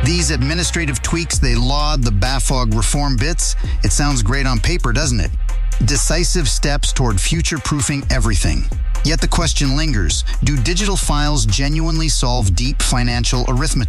These administrative tweaks, they laud the BAFOG reform bits. It sounds great on paper, doesn't it? Decisive steps toward future-proofing everything. Yet the question lingers, do digital files genuinely solve deep financial arithmetic?